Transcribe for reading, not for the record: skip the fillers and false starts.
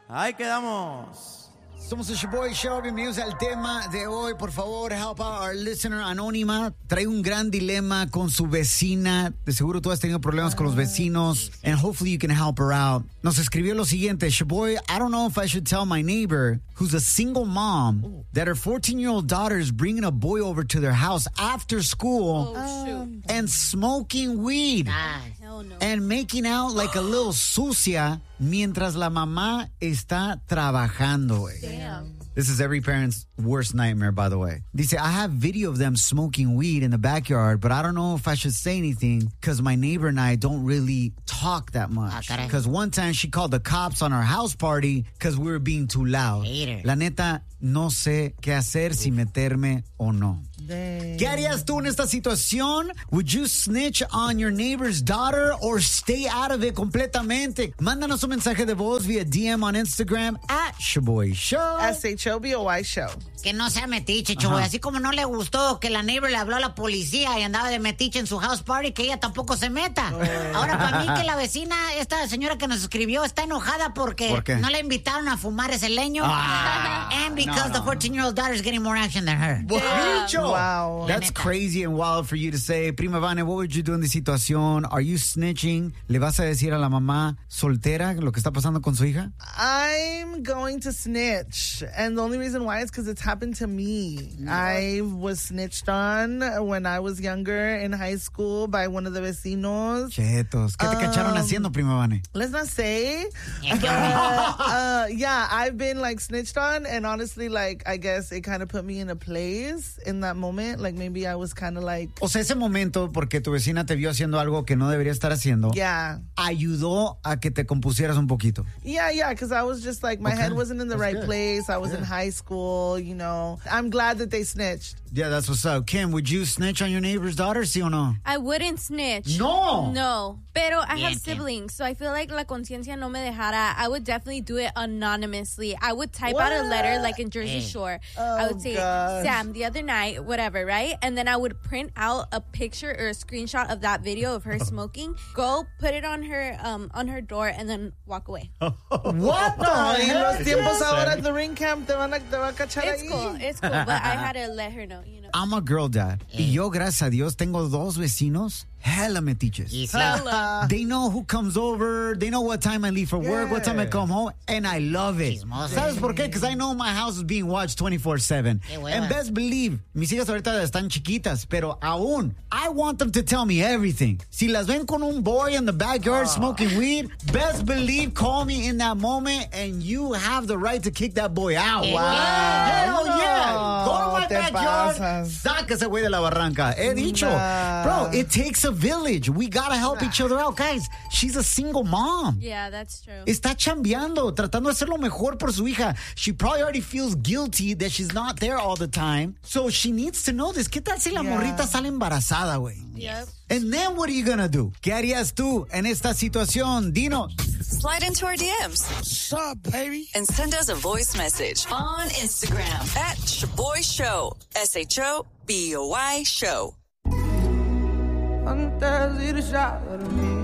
Ahí quedamos. Somos el Shoboy Show. Bienvenidos al tema de hoy. Por favor, help out our listener anónima. Trae un gran dilema con su vecina. De seguro tú has tenido problemas con los vecinos. And hopefully you can help her out. Nos escribió lo siguiente. Shoboy, I don't know if I should tell my neighbor, who's a single mom, that her 14-year-old daughter is bringing a boy over to their house after school and smoking weed. Hell no. And making out like a little sucia mientras la mamá está trabajando, güey. Damn. This is every parent's worst nightmare, by the way. Dice, I have video of them smoking weed in the backyard, but I don't know if I should say anything because my neighbor and I don't really talk that much. Because one time she called the cops on our house party because we were being too loud. La neta, no sé qué hacer, si meterme o no. Dang. ¿Qué harías tú en esta situación? Would you snitch on your neighbor's daughter or stay out of it completamente? Mándanos un mensaje de voz via DM on Instagram at Shoboy Show. SHOBOY Show. Que no sea metiche, Choboy. Así como no le gustó que la neighbor le habló a la policía y andaba de metiche en su house party, que ella tampoco se meta. Ahora, para mí que la vecina, esta señora que nos escribió, está enojada porque ¿Por qué? no le invitaron a fumar ese leño. And because the 14-year-old daughter is getting more action than her. Bicho. Wow. That's crazy and wild for you to say. Prima Vane, what would you do in this situación? Are you snitching? ¿Le vas a decir a la mamá soltera lo que está pasando con su hija? I'm going to snitch. And the only reason why is because it's happened to me. I was snitched on when I was younger in high school by one of the vecinos. Chetos. ¿Qué te cacharon haciendo, Prima Vane? Let's not say. Yeah, I've been like snitched on, and honestly, like, I guess it kind of put me in a place in that moment. Like, maybe I was kind of like, O sea, ese momento, porque tu vecina te vio haciendo algo que no debería estar haciendo, yeah, ayudó a que te compusieras un poquito. because I was just like, my head wasn't in the right place. I was in high school, you know. I'm glad that they snitched. Yeah, that's what's up. Kim, would you snitch on your neighbor's daughter, sí o no? I wouldn't snitch. No! No. Pero I Bien, have siblings, so I feel like la conciencia no me dejara. I would definitely do it anonymously. I would type out a letter like in Jersey Shore. I would say, gosh. Sam, the other night, whatever, right? And then I would print out a picture or a screenshot of that video of her smoking, go put it on her door, and then walk away. What the Ay, hell? los tiempos ahora at the ring camp te va a cachar It's ahí. cool, but I had to let her know, you know. I'm a girl dad. Y yo, gracias a Dios, tengo dos vecinos hella metiches. Y sí. They know who comes over. They know what time I leave for work, what time I come home, and I love it. Chismoso. ¿Sabes por qué? Because I know my house is being watched 24/7. Qué hueva. And best believe, mis hijas ahorita están chiquitas, pero aún, I want them to tell me everything. Si las ven con un boy in the backyard smoking weed, best believe, call me in that moment, and you have the right to kick that boy out. Wow. Hell yeah. Go to my te backyard, pasas. saca ese güey de la barranca. He dicho. Nah. Bro, it takes a village. We gotta help each other out. Guys, she's a single mom. Yeah, that's true. Está chambeando, tratando de hacer lo mejor por su hija. She probably already feels guilty that she's not there all the time. So she needs to know this. ¿Qué tal si la morrita sale embarazada, güey? Yep. And then what are you gonna do? ¿Qué harías tú en esta situación? Dinos. Slide into our DMs. What's up, baby? And send us a voice message on Instagram at Shoboy Show. SHOBOY Show. Fantasy to shot with me.